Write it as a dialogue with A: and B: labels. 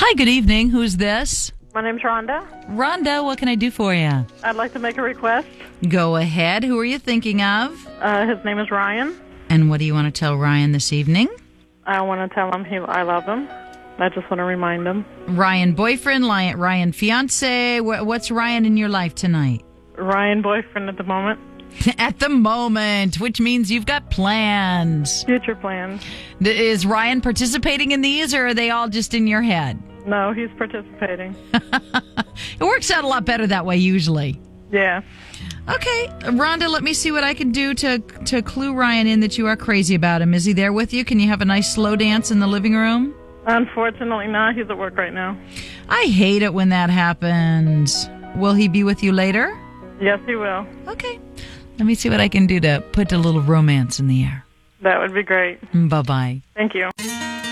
A: Hi, good evening. Who's this?
B: My name's Rhonda.
A: Rhonda, what can I do for you?
B: I'd like to make a request.
A: Go ahead. Who are you thinking of?
B: His name is Ryan.
A: And what do you want to tell Ryan this evening?
B: I want to tell him I love him. I just want to remind him.
A: Ryan boyfriend, Ryan fiance. What's Ryan in your life tonight?
B: Ryan boyfriend at the moment.
A: At the moment, which means you've got plans.
B: Future plans.
A: Is Ryan participating in these, or are they all just in your head?
B: No, he's participating.
A: It works out a lot better that way usually.
B: Yeah.
A: Okay, Rhonda, let me see what I can do to clue Ryan in that you are crazy about him. Is he there with you? Can you have a nice slow dance in the living room?
B: Unfortunately not. He's at work right now.
A: I hate it when that happens. Will he be with you later?
B: Yes, he will.
A: Okay. Let me see what I can do to put a little romance in the air.
B: That would be great.
A: Bye-bye.
B: Thank you.